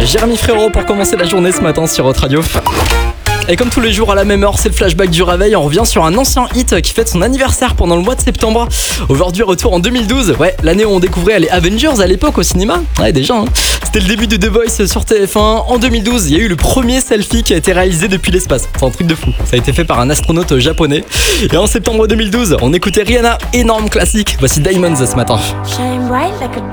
Jérémy Frérot pour commencer la journée ce matin sur Hot Radio. Et comme tous les jours à la même heure, c'est le flashback du réveil. On revient sur un ancien hit qui fête son anniversaire pendant le mois de septembre. Aujourd'hui, retour en 2012. Ouais, l'année où on découvrait les Avengers à l'époque au cinéma. Ouais, déjà. C'était le début de The Voice sur TF1. En 2012, il y a eu le premier selfie qui a été réalisé depuis l'espace. C'est un truc de fou. Ça a été fait par un astronaute japonais. Et en septembre 2012, on écoutait Rihanna, énorme classique. Voici Diamonds ce matin.